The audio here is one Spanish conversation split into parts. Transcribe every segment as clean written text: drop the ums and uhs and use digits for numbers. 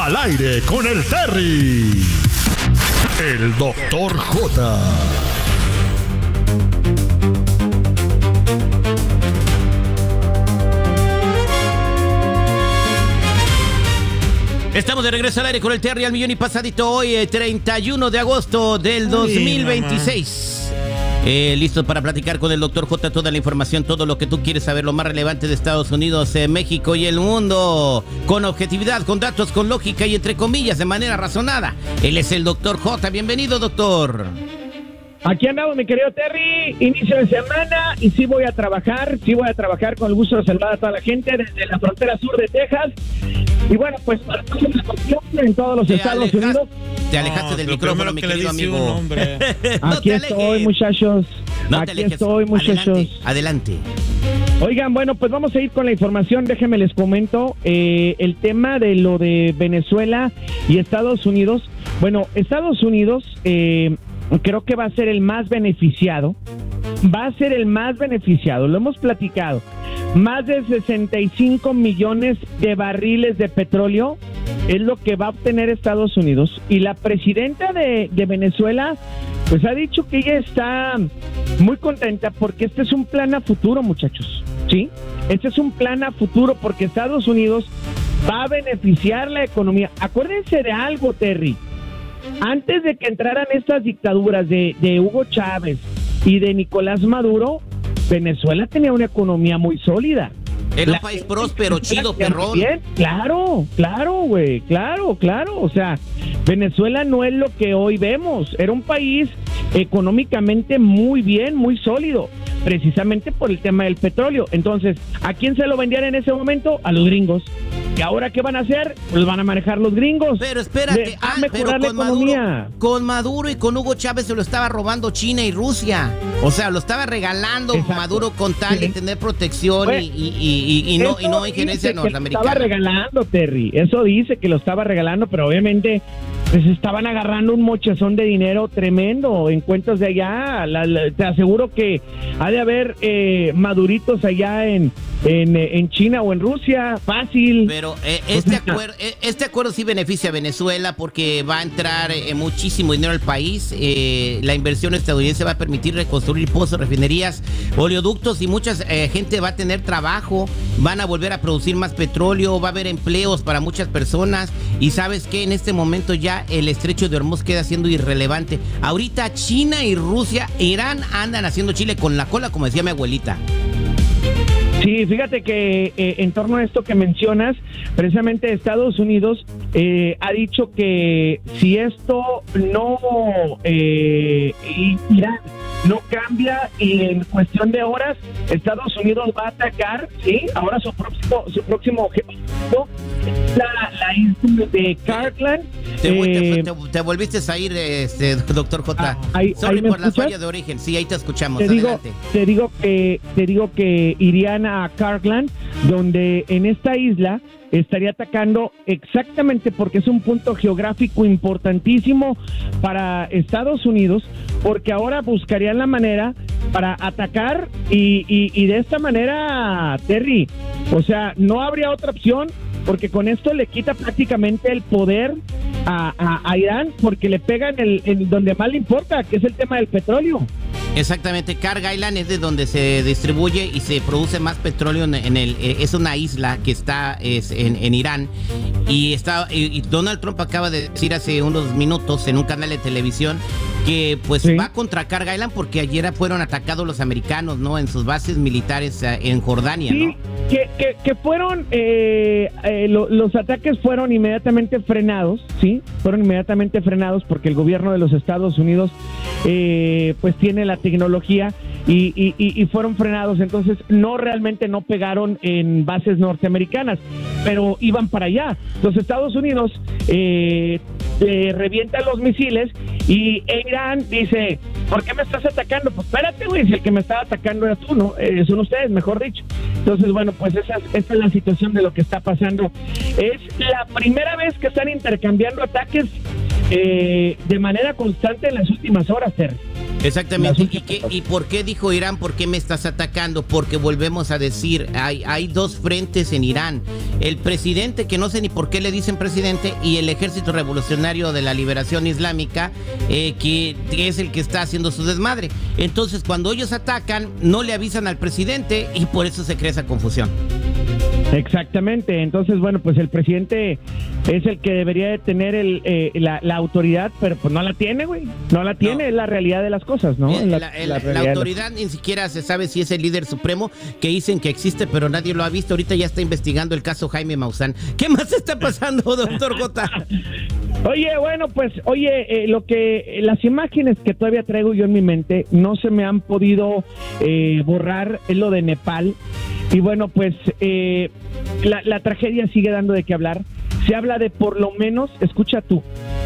Al aire con el Terry. El Doctor J. Estamos de regreso al aire con el Terry al millón y pasadito hoy, 31 de agosto del 2026. Listos para platicar con el Dr. J toda la información, todo lo que tú quieres saber, lo más relevante de Estados Unidos, México y el mundo, con objetividad, con datos, con lógica y entre comillas, de manera razonada. Él es el Dr. J. Bienvenido, doctor. Aquí andamos, mi querido Terry, inicio de semana y sí voy a trabajar con el gusto de saludar a toda la gente desde la frontera sur de Texas. Y bueno, pues para en todos los Estados Unidos. Te alejaste del micrófono, mi querido amigo. Aquí estoy, muchachos. Aquí estoy, muchachos. Adelante. Oigan, bueno, pues vamos a ir con la información. Déjenme les comento el tema de lo de Venezuela y Estados Unidos. Bueno, Estados Unidos creo que va a ser el más beneficiado. Lo hemos platicado. Más de 65 millones de barriles de petróleo es lo que va a obtener Estados Unidos. Y la presidenta de Venezuela, pues ha dicho que ella está muy contenta porque este es un plan a futuro, muchachos, ¿sí? Este es un plan a futuro porque Estados Unidos va a beneficiar la economía. Acuérdense de algo, Terry. Antes de que entraran estas dictaduras de Hugo Chávez y de Nicolás Maduro, Venezuela tenía una economía muy sólida. Era un país próspero, chido, perrón. Bien, claro, güey, claro. O sea, Venezuela no es lo que hoy vemos. Era un país económicamente muy bien, muy sólido, precisamente por el tema del petróleo. Entonces, ¿a quién se lo vendían en ese momento? A los gringos. ¿Y ahora qué van a hacer? Pues van a manejar los gringos. Pero espérate, mejorar la economía. Con Maduro y con Hugo Chávez se lo estaba robando China y Rusia. O sea, lo estaba regalando. Exacto. Maduro con tal de tener protección y no injerencia norteamericana. Lo estaba regalando, Terry. Eso dice que lo estaba regalando, pero obviamente pues estaban agarrando un mochezón de dinero tremendo en cuentas de allá. Te aseguro que ha de haber maduritos allá en China o en Rusia, fácil. Pero este acuerdo sí beneficia a Venezuela porque va a entrar muchísimo dinero al país. La inversión estadounidense va a permitir reconstruir pozos, refinerías, oleoductos y mucha gente va a tener trabajo. Van a volver a producir más petróleo, va a haber empleos para muchas personas. Y sabes que en este momento ya el estrecho de Hormuz queda siendo irrelevante. Ahorita China y Rusia, Irán andan haciendo chile con la cola, como decía mi abuelita. Sí, fíjate que en torno a esto que mencionas, precisamente Estados Unidos ha dicho que si esto no Irán no cambia y en cuestión de horas Estados Unidos va a atacar, sí, ahora su próximo objetivo la isla de Kirtland. Te volviste a ir, doctor J. Sorry por la falla de origen. Sí, ahí te escuchamos. Adelante. Te digo que irían a Kirtland, donde en esta isla estaría atacando exactamente porque es un punto geográfico importantísimo para Estados Unidos, porque ahora buscarían la manera para atacar y de esta manera, Terry, o sea, no habría otra opción, porque con esto le quita prácticamente el poder a Irán, porque le pegan en donde más le importa, que es el tema del petróleo. Exactamente, Khark Island es de donde se distribuye y se produce más petróleo es una isla que está en Irán y Donald Trump acaba de decir hace unos minutos en un canal de televisión que pues sí, va contra Khark Island porque ayer fueron atacados los americanos, ¿no? En sus bases militares en Jordania, sí, ¿no? Que fueron los ataques fueron inmediatamente frenados, sí, porque el gobierno de los Estados Unidos pues tiene la tecnología y fueron frenados, entonces realmente no pegaron en bases norteamericanas, pero iban para allá. Los Estados Unidos revientan los misiles y Irán dice, ¿por qué me estás atacando? Pues espérate, güey, si el que me estaba atacando era tú, ¿no? Son ustedes, mejor dicho. Entonces, bueno, pues esta es la situación de lo que está pasando. Es la primera vez que están intercambiando ataques de manera constante en las últimas horas, Terry. Exactamente. ¿Y por qué dijo Irán? ¿Por qué me estás atacando? Porque volvemos a decir, hay dos frentes en Irán. El presidente, que no sé ni por qué le dicen presidente, y el Ejército Revolucionario de la Liberación Islámica, que es el que está haciendo su desmadre. Entonces, cuando ellos atacan, no le avisan al presidente y por eso se crea esa confusión. Exactamente, entonces bueno, pues el presidente es el que debería de tener la autoridad, pero pues no la tiene, güey, no la tiene, no. Es la realidad de las cosas, ¿no? La autoridad ni siquiera se sabe si es el líder supremo, que dicen que existe, pero nadie lo ha visto. Ahorita ya está investigando el caso Jaime Maussan. ¿Qué más está pasando, doctor J? Oye, bueno, pues, las imágenes que todavía traigo yo en mi mente no se me han podido borrar, es lo de Nepal. Y bueno, pues la tragedia sigue dando de qué hablar. Se habla de por lo menos, escucha tú,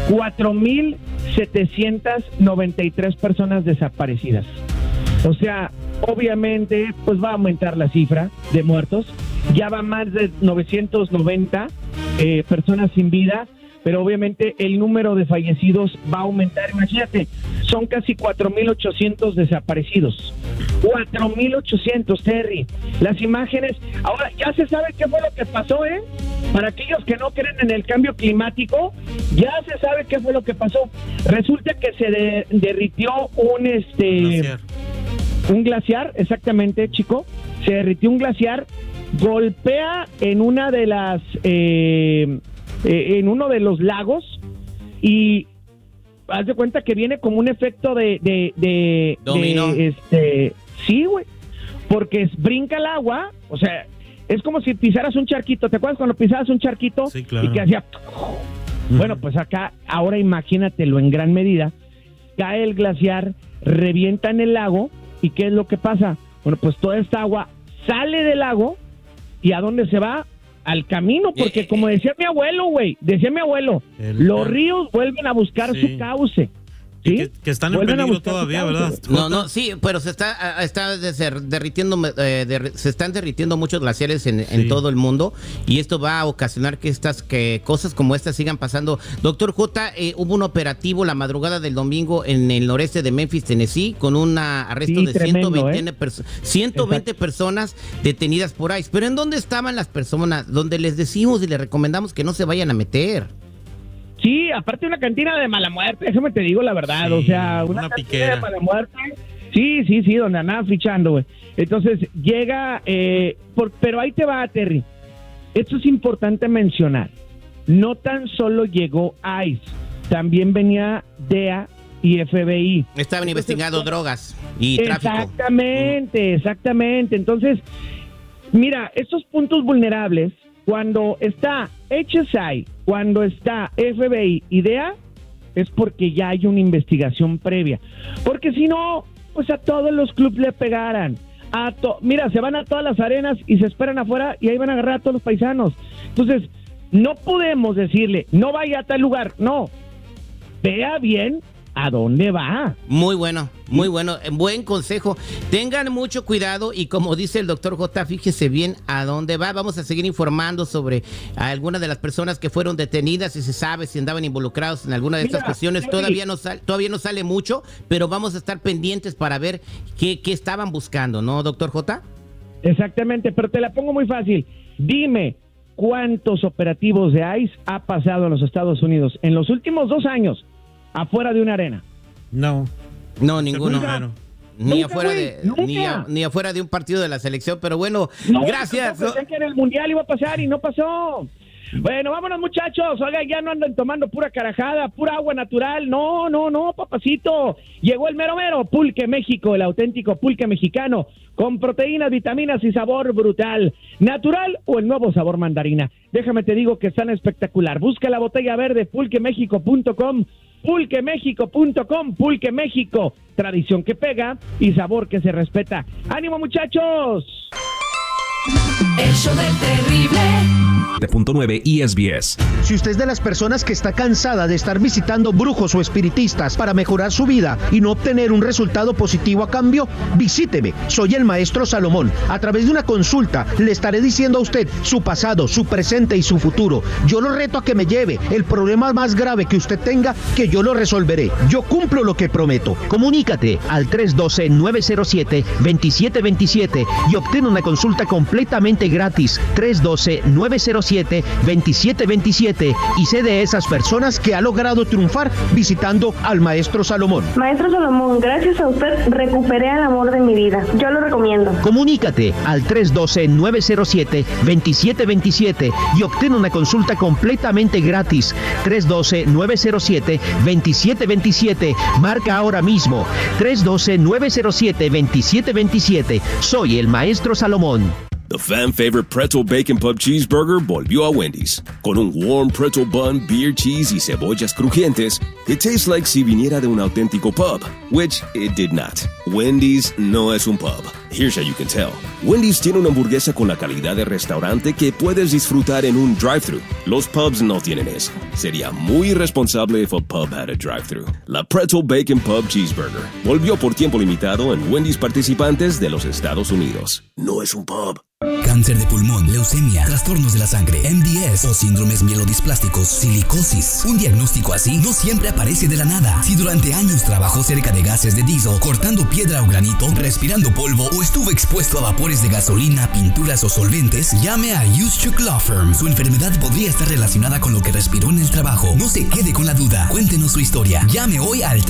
4,793 personas desaparecidas. O sea, obviamente, pues va a aumentar la cifra de muertos. Ya va más de 990 personas sin vida, pero obviamente el número de fallecidos va a aumentar. Imagínate, son casi 4,800 desaparecidos. 4,800, Terry. Las imágenes, ahora ya se sabe qué fue lo que pasó, ¿eh? Para aquellos que no creen en el cambio climático, ya se sabe qué fue lo que pasó. Resulta que se derritió un glaciar, exactamente, chico. Se derritió un glaciar, golpea en una de las en uno de los lagos y haz de cuenta que viene como un efecto de dominó. Sí, güey, porque brinca el agua, o sea, es como si pisaras un charquito. ¿Te acuerdas cuando pisabas un charquito? Sí, claro. Y que hacía... Bueno, pues acá, ahora imagínatelo en gran medida, cae el glaciar, revienta en el lago, ¿y qué es lo que pasa? Bueno, pues toda esta agua sale del lago, ¿y a dónde se va? Al camino, porque como decía mi abuelo, los ríos vuelven a buscar su cauce. ¿Sí? Que están en peligro todavía, ¿verdad? No, sí, pero se derritiendo, se están derritiendo muchos glaciares en todo el mundo, y esto va a ocasionar que cosas como estas sigan pasando. Doctor J, hubo un operativo la madrugada del domingo en el noreste de Memphis, Tennessee, con un arresto de tremendo, 120 personas detenidas por ICE. Pero ¿en dónde estaban las personas donde les decimos y les recomendamos que no se vayan a meter? Sí, aparte una cantina de mala muerte, déjame te digo la verdad, sí, o sea, una cantina de mala muerte, sí, donde andaban fichando, güey. Entonces llega, pero ahí te va, Terry, esto es importante mencionar, no tan solo llegó ICE, también venía DEA y FBI. Estaban investigando drogas y tráfico. Exactamente, entonces, mira, estos puntos vulnerables, cuando está HSI, cuando está FBI y DEA, es porque ya hay una investigación previa. Porque si no, pues a todos los clubes le pegaran. Mira, se van a todas las arenas y se esperan afuera y ahí van a agarrar a todos los paisanos. Entonces, no podemos decirle, no vaya a tal lugar. No, vea bien a dónde va. Muy bueno, buen consejo. Tengan mucho cuidado y como dice el doctor J, fíjese bien a dónde va. Vamos a seguir informando sobre algunas de las personas que fueron detenidas y se sabe si andaban involucrados en alguna de estas cuestiones. Todavía no sale mucho, pero vamos a estar pendientes para ver qué estaban buscando, ¿no, doctor J? Exactamente, pero te la pongo muy fácil. Dime, ¿cuántos operativos de ICE ha pasado en los Estados Unidos en los últimos 2 años? Afuera de una arena. No, ninguno. Ni afuera de un partido de la selección, pero bueno, gracias. Pensé que en el Mundial iba a pasar y no pasó. Bueno, vámonos muchachos, oiga, ya no andan tomando pura carajada, pura agua natural, no, papacito. Llegó el mero, Pulque México, el auténtico pulque mexicano, con proteínas, vitaminas y sabor brutal. ¿Natural o el nuevo sabor mandarina? Déjame te digo que están espectacular. Busca la botella verde, pulquemexico.com, pulquemexico.com, Pulque México, tradición que pega y sabor que se respeta. ¡Ánimo muchachos! El show del terrible. 7.9 ESBS. Si usted es de las personas que está cansada de estar visitando brujos o espiritistas para mejorar su vida y no obtener un resultado positivo a cambio, visíteme. Soy el maestro Salomón. A través de una consulta le estaré diciendo a usted su pasado, su presente y su futuro. Yo lo reto a que me lleve el problema más grave que usted tenga, que yo lo resolveré. Yo cumplo lo que prometo. Comunícate al 312-907-2727 y obtén una consulta completamente gratis. 312-907-2727 y sé de esas personas que ha logrado triunfar visitando al maestro Salomón. Maestro Salomón, gracias a usted recuperé el amor de mi vida. Yo lo recomiendo. Comunícate al 312-907-2727 y obtén una consulta completamente gratis. 312-907-2727. Marca ahora mismo. 312-907-2727. Soy el maestro Salomón. The fan favorite Pretzel Bacon Pub Cheeseburger volvió a Wendy's. Con un warm pretzel bun, beer cheese y cebollas crujientes, it tastes like si viniera de un auténtico pub, which it did not. Wendy's no es un pub. Here's how you can tell. Wendy's tiene una hamburguesa con la calidad de restaurante que puedes disfrutar en un drive-thru. Los pubs no tienen eso. Sería muy irresponsable if a pub had a drive-thru. La Pretzel Bacon Pub Cheeseburger volvió por tiempo limitado en Wendy's participantes de los Estados Unidos. No es un pub. Cáncer de pulmón, leucemia, trastornos de la sangre, MDS o síndromes mielodisplásticos, silicosis. Un diagnóstico así no siempre aparece de la nada. Si durante años trabajó cerca de gases de diésel, cortando piedra o granito, respirando polvo o estuvo expuesto a vapores de gasolina, pinturas o solventes, llame a Yuschuk Law Firm. Su enfermedad podría estar relacionada con lo que respiró en el trabajo. No se quede con la duda. Cuéntenos su historia. Llame hoy al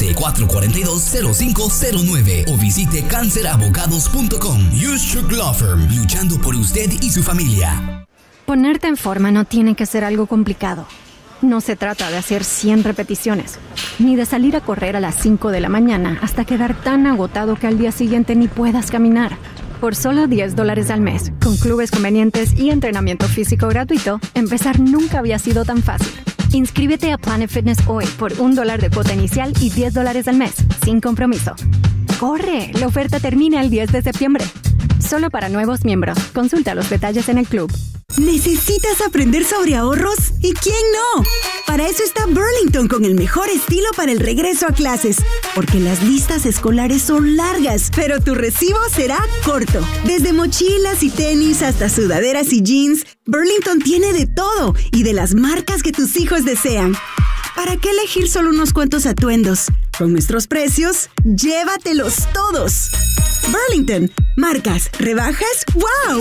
312-442-0509 o visite cancerabogados.com. Yuschuk Law Firm. Luchando por usted y su familia. Ponerte en forma no tiene que ser algo complicado. No se trata de hacer 100 repeticiones, ni de salir a correr a las 5 de la mañana hasta quedar tan agotado que al día siguiente ni puedas caminar. Por solo $10 al mes, con clubes convenientes y entrenamiento físico gratuito, empezar nunca había sido tan fácil. Inscríbete a Planet Fitness hoy por $1 de cuota inicial y $10 al mes, sin compromiso. ¡Corre! La oferta termina el 10 de septiembre. Solo para nuevos miembros. Consulta los detalles en el club. ¿Necesitas aprender sobre ahorros? ¿Y quién no? Para eso está Burlington con el mejor estilo para el regreso a clases. Porque las listas escolares son largas, pero tu recibo será corto. Desde mochilas y tenis hasta sudaderas y jeans, Burlington tiene de todo y de las marcas que tus hijos desean. ¿Para qué elegir solo unos cuantos atuendos? Con nuestros precios, llévatelos todos. Burlington, marcas, rebajas, ¡wow!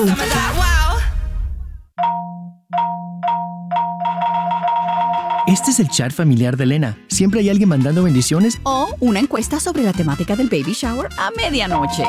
Este es el chat familiar de Elena. Siempre hay alguien mandando bendiciones o una encuesta sobre la temática del baby shower a medianoche.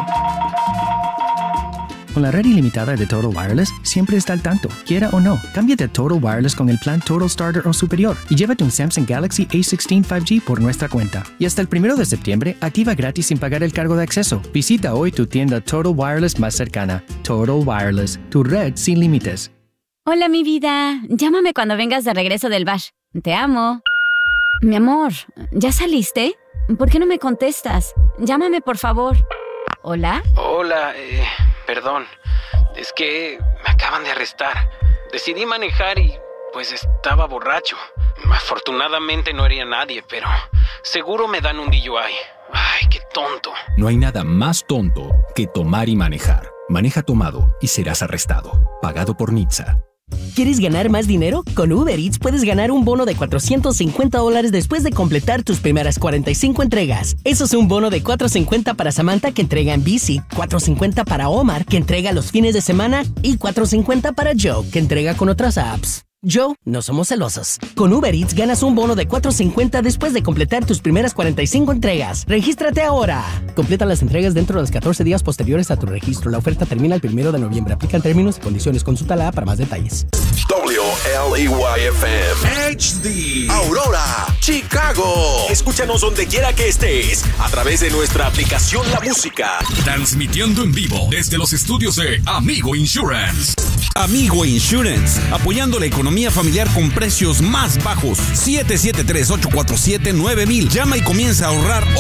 Con la red ilimitada de Total Wireless, siempre está al tanto, quiera o no. Cámbiate a Total Wireless con el plan Total Starter o superior y llévate un Samsung Galaxy A16 5G por nuestra cuenta. Y hasta el 1 de septiembre, activa gratis sin pagar el cargo de acceso. Visita hoy tu tienda Total Wireless más cercana. Total Wireless, tu red sin límites. Hola, mi vida. Llámame cuando vengas de regreso del bash. Te amo. Mi amor, ¿ya saliste? ¿Por qué no me contestas? Llámame, por favor. ¿Hola? Hola, perdón. Es que me acaban de arrestar. Decidí manejar y pues estaba borracho. Afortunadamente no hería a nadie, pero seguro me dan un DUI. Ay, qué tonto. No hay nada más tonto que tomar y manejar. Maneja tomado y serás arrestado. Pagado por NHTSA. ¿Quieres ganar más dinero? Con Uber Eats puedes ganar un bono de $450 después de completar tus primeras 45 entregas. Eso es un bono de $450 para Samantha, que entrega en bici, $450 para Omar, que entrega los fines de semana, y $450 para Joe, que entrega con otras apps. Joe, no somos celosos. Con Uber Eats ganas un bono de $450 después de completar tus primeras 45 entregas. ¡Regístrate ahora! Completa las entregas dentro de los 14 días posteriores a tu registro. La oferta termina el 1 de noviembre. Aplican términos y condiciones. Consúltala para más detalles. WLEYFM HD Aurora, Chicago. Escúchanos donde quiera que estés a través de nuestra aplicación La Música. Transmitiendo en vivo desde los estudios de Amigo Insurance. Amigo Insurance, apoyando la economía familiar con precios más bajos. 773-847-9000. Llama y comienza a ahorrar